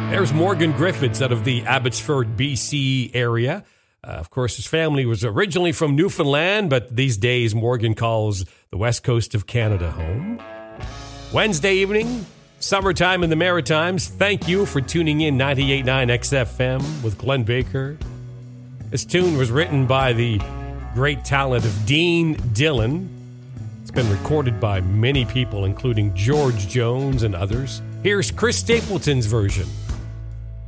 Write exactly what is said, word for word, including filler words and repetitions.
There's Morgan Griffiths out of the Abbotsford, B C area. Uh, of course, his family was originally from Newfoundland, but these days Morgan calls the west coast of Canada home. Wednesday evening, summertime in the Maritimes. Thank you for tuning in ninety-eight point nine X F M with Glenn Baker. This tune was written by the great talent of Dean Dillon. It's been recorded by many people, including George Jones and others. Here's Chris Stapleton's version.